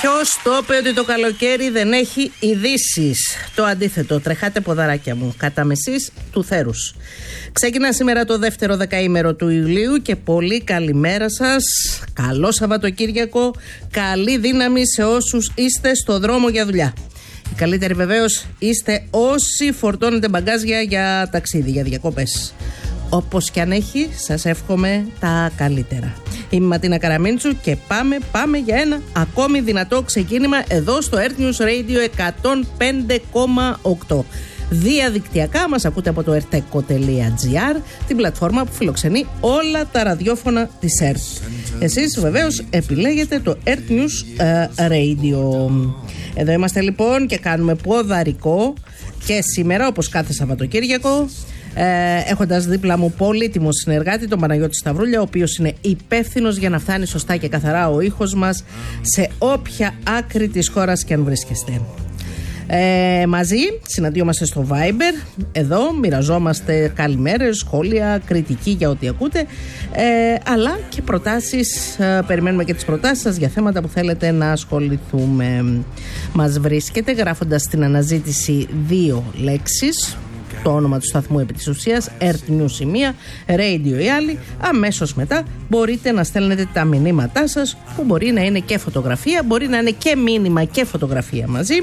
Ποιος το είπε ότι το καλοκαίρι δεν έχει ειδήσεις? Το αντίθετο, τρεχάτε ποδαράκια μου, κατά μεσής του θέρους. Ξεκινά σήμερα το δεύτερο δεκαήμερο του Ιουλίου και πολύ καλημέρα σας. Καλό Σαββατοκύριακο, καλή δύναμη σε όσους είστε στο δρόμο για δουλειά. Οι καλύτεροι βεβαίως είστε όσοι φορτώνετε μπαγκάζια για ταξίδι, για διακοπές. Όπως και αν έχει, σας εύχομαι τα καλύτερα. Είμαι η Ματίνα Καραμίντσου και πάμε για ένα ακόμη δυνατό ξεκίνημα εδώ στο Earth News Radio 105,8. Διαδικτυακά μας ακούτε από το erteco.gr, την πλατφόρμα που φιλοξενεί όλα τα ραδιόφωνα της Earth. Εσείς βεβαίως επιλέγετε το Earth News Radio. Εδώ είμαστε λοιπόν και κάνουμε ποδαρικό και σήμερα, όπως κάθε Σαββατοκύριακο, έχοντας δίπλα μου πολύτιμο συνεργάτη, τον Παναγιώτη Σταυρούλια, ο οποίος είναι υπεύθυνος για να φτάνει σωστά και καθαρά ο ήχος μας σε όποια άκρη της χώρας και αν βρίσκεστε. Μαζί συναντιόμαστε στο Viber. Εδώ μοιραζόμαστε καλημέρες, σχόλια, κριτική για ό,τι ακούτε, αλλά και προτάσεις. Περιμένουμε και τις προτάσεις σας για θέματα που θέλετε να ασχοληθούμε. Μας βρίσκετε γράφοντας στην αναζήτηση 2 λέξεις, το όνομα του σταθμού επί της ουσίας, Earth News η μία, Radio η άλλη. Αμέσως μετά μπορείτε να στέλνετε τα μηνύματά σας, που μπορεί να είναι και φωτογραφία, μπορεί να είναι και μήνυμα και φωτογραφία μαζί.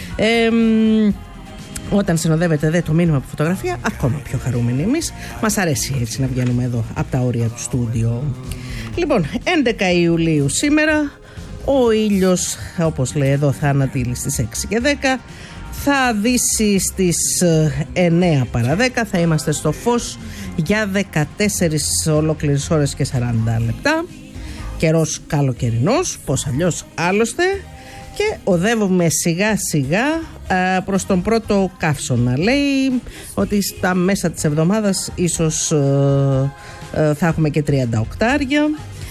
Όταν συνοδεύεται δε το μήνυμα από φωτογραφία, ακόμα πιο χαρούμενοι εμείς. Μας αρέσει έτσι να βγαίνουμε εδώ από τα όρια του στούντιο. Λοιπόν, 11 Ιουλίου σήμερα, ο ήλιος, όπως λέει εδώ, θα ανατείλει στις 6 και 10. Θα δύσει στις 9 παρά 10, θα είμαστε στο φως για 14 ολόκληρες ώρες και 40 λεπτά. Καιρός καλοκαιρινός, πώς αλλιώς άλλωστε, και οδεύουμε σιγά σιγά προς τον πρώτο καύσωνα. Λέει ότι στα μέσα της εβδομάδας ίσως θα έχουμε και 38άρια.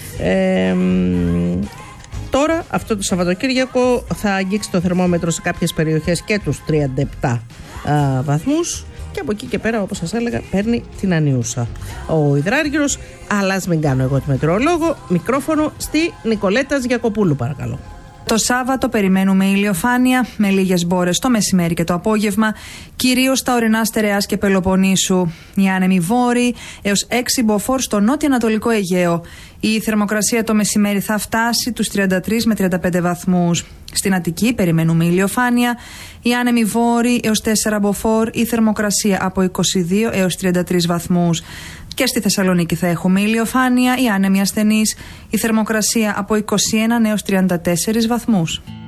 Τώρα, αυτό το Σαββατοκύριακο, θα αγγίξει το θερμόμετρο σε κάποιες περιοχές και τους 37 βαθμούς και από εκεί και πέρα, όπως σας έλεγα, παίρνει την ανιούσα ο υδράργυρος. Αλλά ας μην κάνω εγώ τη μετεωρολόγο. Μικρόφωνο στη Νικολέτα Γιακοπούλου, παρακαλώ. Το Σάββατο περιμένουμε ηλιοφάνεια με λίγες μπόρες το μεσημέρι και το απόγευμα, κυρίως στα ορεινά Στερεάς και Πελοποννήσου. Οι άνεμοι βόρειοι έως 6 μποφόρ στο νότιο-ανατολικό Αιγαίο. Η θερμοκρασία το μεσημέρι θα φτάσει τους 33 με 35 βαθμούς. Στην Αττική περιμένουμε ηλιοφάνεια, οι άνεμοι βόρειοι έως 4 μποφόρ, η θερμοκρασία από 22 έως 33 βαθμούς. Και στη Θεσσαλονίκη θα έχουμε ηλιοφάνεια, οι άνεμοι ασθενείς, η θερμοκρασία από 21 έως 34 βαθμούς.